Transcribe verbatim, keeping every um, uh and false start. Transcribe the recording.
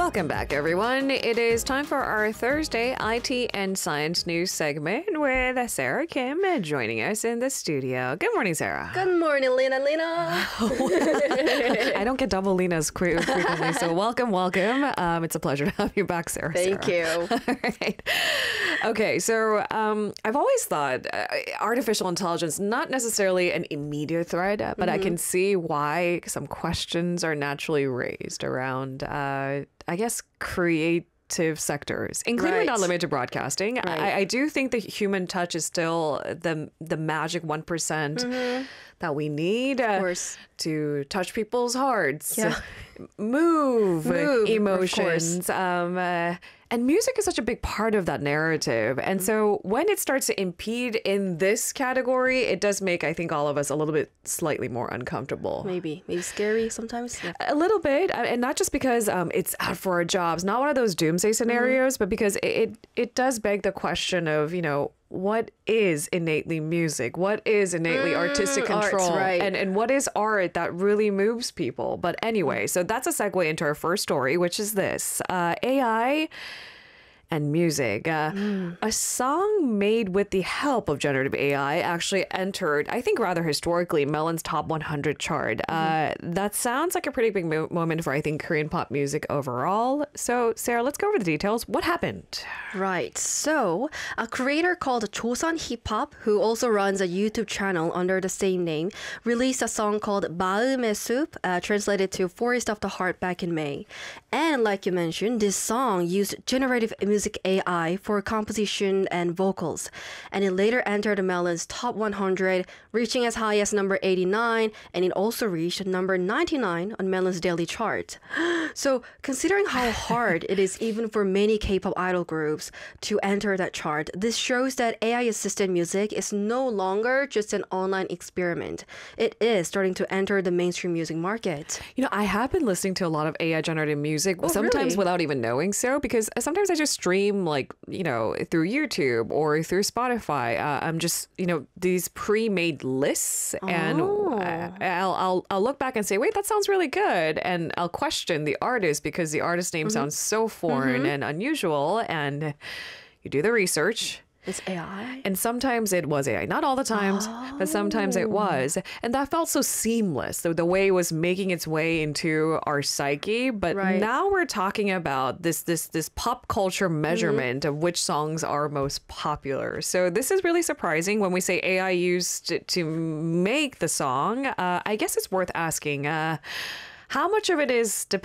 Welcome back, everyone. It is time for our Thursday I T and Science News segment with Sarah Kim joining us in the studio. Good morning, Sarah. Good morning, Lena. Lena. I don't get double Lenas qu- frequently, so welcome, welcome. Um, it's a pleasure to have you back, Sarah. Thank Sarah. you. All right. Okay, so um, I've always thought uh, artificial intelligence, not necessarily an immediate threat, uh, but mm-hmm. I can see why some questions are naturally raised around, uh, I guess, creative sectors, including Right. not limited to broadcasting. Right. I, I do think the human touch is still the the magic one percent Mm-hmm. that we need uh, Of course. to touch people's hearts, Yeah. move, Move, of emotions. Um, uh, and music is such a big part of that narrative. And Mm-hmm. so when it starts to impede in this category, it does make, I think, all of us a little bit slightly more uncomfortable. Maybe. Maybe scary sometimes. Yeah. A little bit, uh, and not just because um, it's out for our jobs, not one of those doomsday scenarios, but because it, it it does beg the question of, you know, what is innately music? What is innately artistic arts, control? right. And and what is art that really moves people? But anyway, so that's a segue into our first story, which is this: uh, A I and music. Uh, Mm. A song made with the help of generative A I actually entered, I think rather historically, Melon's Top one hundred chart. Mm-hmm. Uh, that sounds like a pretty big mo- moment for, I think, Korean pop music overall. So, Sarah, let's go over the details. What happened? Right. So, a creator called Chosan Hip Hop, who also runs a YouTube channel under the same name, released a song called 마음의 숲, uh, translated to Forest of the Heart, back in May. And like you mentioned, this song used generative music A I for composition and vocals. And it later entered Melon's Top one hundred, reaching as high as number eighty-nine, and it also reached number ninety-nine on Melon's daily chart. So, considering how hard it is even for many K-pop idol groups to enter that chart, this shows that A I-assisted music is no longer just an online experiment. It is starting to enter the mainstream music market. You know, I have been listening to a lot of A I generated music, Oh, sometimes really? without even knowing so, because sometimes I just stream, like, you know, through YouTube or through Spotify. Uh, I'm just, you know, these pre-made lists, and Oh. uh, I'll, I'll I'll look back and say, wait, that sounds really good, and I'll question the artist because the artist name sounds so foreign and unusual, and you do the research. It's A I? And sometimes it was A I. Not all the times, but sometimes it was. And that felt so seamless, the, the way it was making its way into our psyche. But Right. now we're talking about this this this pop culture measurement of which songs are most popular. So this is really surprising when we say A I used it to make the song. Uh, I guess it's worth asking, uh, how much of it is dependent